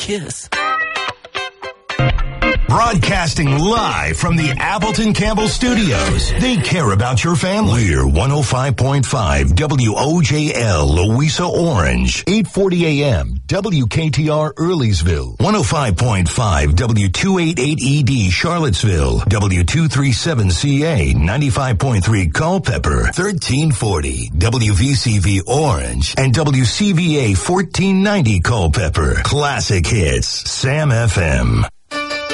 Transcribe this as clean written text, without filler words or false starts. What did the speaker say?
kiss. Broadcasting live from the Appleton Campbell Studios. They care about your family. We're 105.5 WOJL Louisa Orange, 840 AM WKTR Earlysville, 105.5 W288ED Charlottesville, W237CA 95.3 Culpeper, 1340 WVCV Orange, and WCVA 1490 Culpeper. Classic hits, Sam FM.